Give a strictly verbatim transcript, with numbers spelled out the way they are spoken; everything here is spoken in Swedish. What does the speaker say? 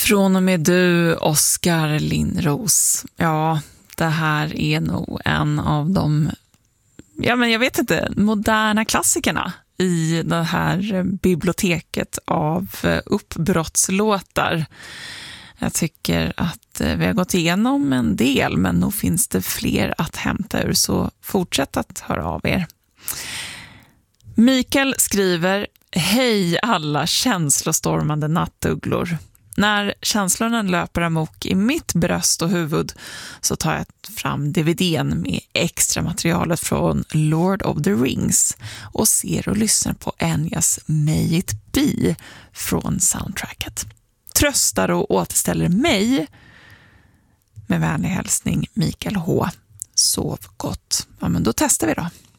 Från och med du, Oskar Lindros. Ja, det här är nog en av de, ja men jag vet inte, moderna klassikerna i det här biblioteket av uppbrottslåtar. Jag tycker att vi har gått igenom en del, men nog finns det fler att hämta ur, så fortsätt att höra av er. Mikael skriver: hej alla känslostormande nattugglor. När känslorna löper amok i mitt bröst och huvud så tar jag fram D V D:n med extra materialet från Lord of the Rings och ser och lyssnar på Enyas May It Be från soundtracket. Tröstar och återställer mig. Med vänlig hälsning Mikael H. Sov gott. Ja, men då testar vi då.